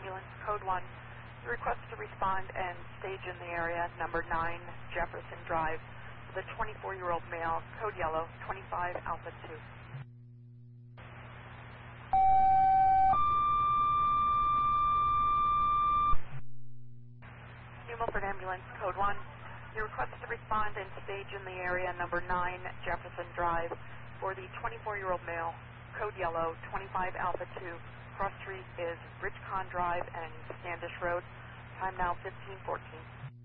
Ambulance, Code 1. You request to respond and stage in the area, number 9 Jefferson Drive, for the 24-year-old male, code yellow, 25 Alpha 2. New Milford Ambulance, Code 1. You request to respond and stage in the area, number 9 Jefferson Drive, for the 24-year-old male, code yellow, 25 Alpha 2. Cross street is Ridgecon Drive and Standish Road. Time now 15:14.